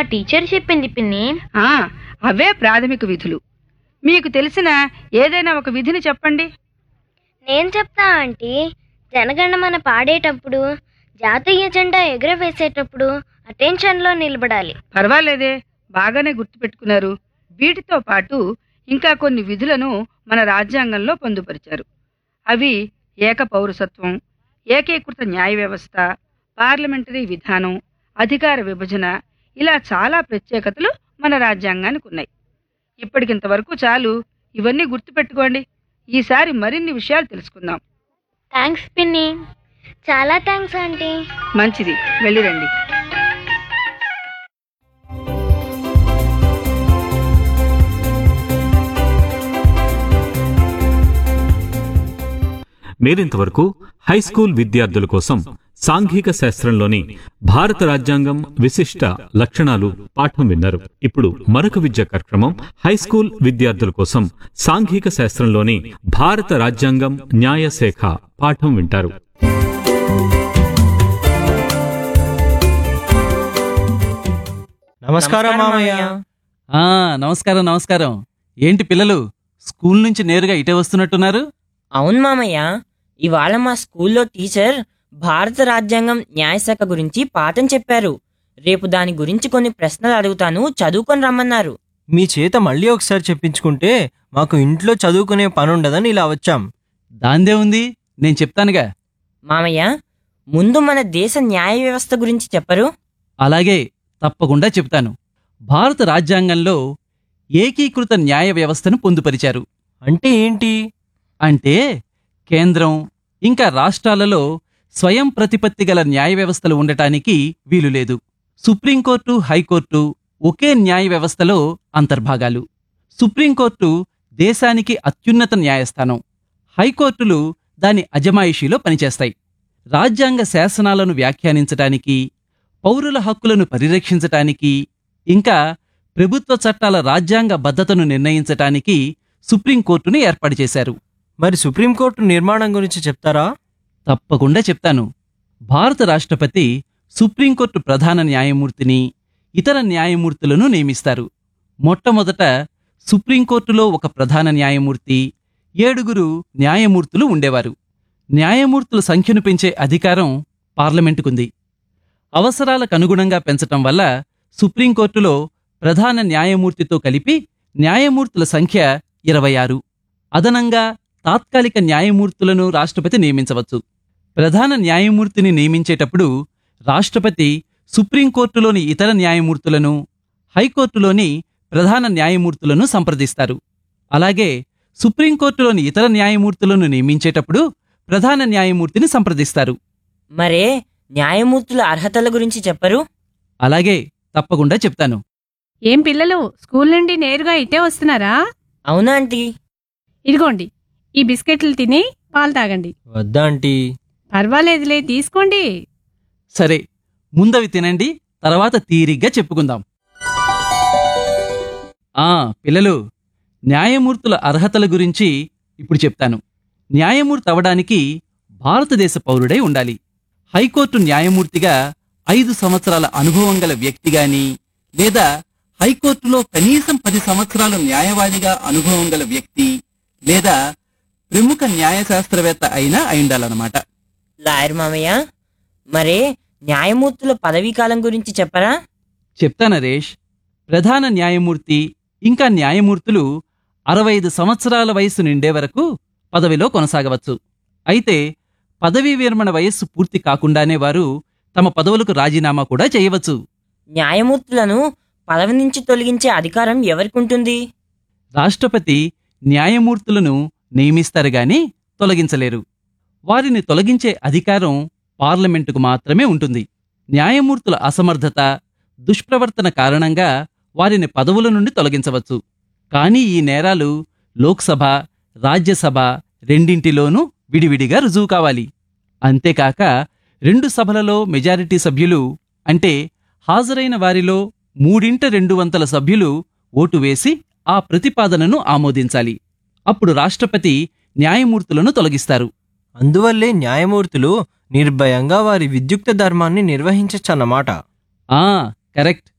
Teacher చెప్పింది పిన్ని. అవే ప్రాథమిక విధులు. మీకు తెలిసిన ఏదైనా ఒక విధిని చెప్పండి. నేను చెప్తా ఆంటీ. జనగణమన పాడేటప్పుడు, జాతీయ జెండా ఎగురవేసేటప్పుడు అటెన్షన్లో నిలబడాలి. పర్వాలేదే, బాగానే గుర్తుపెట్టుకున్నారు. వీటితో పాటు ఇంకా కొన్ని విధులను మన రాజ్యాంగంలో పొందుపరిచారు. అవి ఏక పౌరసత్వం, ఏకీకృత న్యాయ వ్యవస్థ, పార్లమెంటరీ విధానం, అధికార విభజన, ఇలా చాలా ప్రత్యేకతలు మన రాజ్యాంగానికి ఉన్నాయి. ఇప్పటికింతవరకు చాలు. ఇవన్నీ గుర్తుపెట్టుకోండి. ఈసారి మరిన్ని విషయాలు తెలుసుకుందాం. థ్యాంక్స్ పిన్ని. చాలా థ్యాంక్స్ ఆంటీ. మంచిది, వెళ్ళిరండి. మీరింతవరకు హైస్కూల్ విద్యార్థుల కోసం సాంఘిక శాస్త్రంలోని భారత రాజ్యాంగం విశిష్ట లక్షణాలు పాఠం విన్నారు. ఇప్పుడు మరొక విద్యా కార్యక్రమం హైస్కూల్ విద్యార్థుల కోసం సాంఘిక శాస్త్రంలోని భారత రాజ్యాంగం న్యాయశాఖ పాఠం వింటారు. నమస్కారం మామయ్య. నమస్కారం నమస్కారం. ఏంటి పిల్లలు, స్కూల్ నుంచి నేరుగా ఇటే వస్తున్నట్టున్నారు? అవును మామయ్య, ఇవాళ మా స్కూల్లో టీచర్ భారత రాజ్యాంగం న్యాయశాఖ గురించి పాఠం చెప్పారు. రేపు దాని గురించి కొన్ని ప్రశ్నలు అడుగుతాను, చదువుకొని రమ్మన్నారు. మీ చేత మళ్ళీ ఒకసారి చెప్పించుకుంటే మాకు ఇంట్లో చదువుకునే పనుండదని ఇలా వచ్చాం. దాందే ఉంది, నేను చెప్తానుగా. మామయ్య, ముందు మన దేశ న్యాయ వ్యవస్థ గురించి చెప్పరు? అలాగే, తప్పకుండా చెప్తాను. భారత రాజ్యాంగంలో ఏకీకృత న్యాయ వ్యవస్థను పొందుపరిచారు. అంటే ఏంటి? అంటే కేంద్రం ఇంకా రాష్ట్రాలలో స్వయం ప్రతిపత్తి గల న్యాయ వ్యవస్థలు ఉండటానికి వీలులేదు. సుప్రీంకోర్టు, హైకోర్టు ఒకే న్యాయ వ్యవస్థలో అంతర్భాగాలు. సుప్రీంకోర్టు దేశానికి అత్యున్నత న్యాయస్థానం. హైకోర్టులు దాని అజమాయిషీలో పనిచేస్తాయి. రాజ్యాంగ శాసనాలను వ్యాఖ్యానించటానికి, పౌరుల హక్కులను పరిరక్షించటానికి, ఇంకా ప్రభుత్వ చట్టాల రాజ్యాంగ బద్ధతను నిర్ణయించటానికి సుప్రీంకోర్టును ఏర్పాటు చేశారు. మరి సుప్రీంకోర్టు నిర్మాణం గురించి చెప్తారా? తప్పకుండా చెప్తాను. భారత రాష్ట్రపతి సుప్రీంకోర్టు ప్రధాన న్యాయమూర్తిని, ఇతర న్యాయమూర్తులను నియమిస్తారు. మొట్టమొదట సుప్రీంకోర్టులో ఒక ప్రధాన న్యాయమూర్తి, 7 న్యాయమూర్తులు ఉండేవారు. న్యాయమూర్తుల సంఖ్యను పెంచే అధికారం పార్లమెంటుకుంది. అవసరాలకు అనుగుణంగా పెంచటం వల్ల సుప్రీంకోర్టులో ప్రధాన న్యాయమూర్తితో కలిపి న్యాయమూర్తుల సంఖ్య 26. అదనంగా తాత్కాలిక న్యాయమూర్తులను రాష్ట్రపతి నియమించవచ్చు. ప్రధాన న్యాయమూర్తిని నియమించేటప్పుడు రాష్ట్రపతి సుప్రీంకోర్టులోని ఇతర న్యాయమూర్తులను, హైకోర్టులోని ప్రధాన న్యాయమూర్తులను సంప్రదిస్తారు. అలాగే సుప్రీంకోర్టులోని ఇతర న్యాయమూర్తులను నియమించేటప్పుడు ప్రధాన న్యాయమూర్తిని సంప్రదిస్తారు. మరే న్యాయమూర్తుల అర్హతల గురించి చెప్పరు? అలాగే, తప్పకుండా చెప్తాను. ఏం పిల్లలు, స్కూల్ నుండి నేరుగా ఇటే వస్తున్నారా? అవునా ఆంటీ. ఇదిగోండి, ఈ బిస్కెట్లు తిని పాలు తాగండి. వద్దా ఆంటీ? పర్వాలేదులే, తీసుకోండి. సరే, ముందవి తినండి, తర్వాత తీరిగ్గా చెప్పుకుందాం. పిల్లలు, న్యాయమూర్తుల అర్హతల గురించి ఇప్పుడు చెప్తాను. న్యాయమూర్తి అవడానికి భారతదేశ పౌరుడై ఉండాలి. హైకోర్టు న్యాయమూర్తిగా 5 సంవత్సరాల అనుభవం గల వ్యక్తిగాని, లేదా హైకోర్టులో కనీసం 10 సంవత్సరాలు న్యాయవాదిగా అనుభవం గల వ్యక్తి, లేదా ప్రముఖ న్యాయశాస్త్రవేత్త అయినా అయిండాలన్నమాట. లాయర్ మామయ్య, మరే న్యాయమూర్తుల పదవీకాలం గురించి చెప్పరా? చెప్తా నరేష్. ప్రధాన న్యాయమూర్తి ఇంకా న్యాయమూర్తులు 65 సంవత్సరాల వయస్సు నిండే వరకు పదవిలో కొనసాగవచ్చు. అయితే పదవీ విరమణ వయస్సు పూర్తి కాకుండానే వారు తమ పదవులకు రాజీనామా కూడా చేయవచ్చు. న్యాయమూర్తులను పదవి నుంచి తొలగించే అధికారం ఎవరికుంటుంది? రాష్ట్రపతి న్యాయమూర్తులను నియమిస్తారు గాని తొలగించలేరు. వారిని తొలగించే అధికారం పార్లమెంటుకు మాత్రమే ఉంటుంది. న్యాయమూర్తుల అసమర్థత, దుష్ప్రవర్తన కారణంగా వారిని పదవుల నుండి తొలగించవచ్చు. కానీ ఈ నేరాలు లోక్సభ, రాజ్యసభ రెండింటిలోనూ విడివిడిగా రుజువు కావాలి. అంతేకాక 2 సభలలో మెజారిటీ సభ్యులు, అంటే హాజరైన వారిలో 3/2 సభ్యులు ఓటు వేసి ఆ ప్రతిపాదనను ఆమోదించాలి. అప్పుడు రాష్ట్రపతి న్యాయమూర్తులను తొలగిస్తారు. అందువల్లే న్యాయమూర్తులు నిర్భయంగా వారి విద్యుక్త ధర్మాన్ని నిర్వహించచ్చన్నమాట. కరెక్ట్.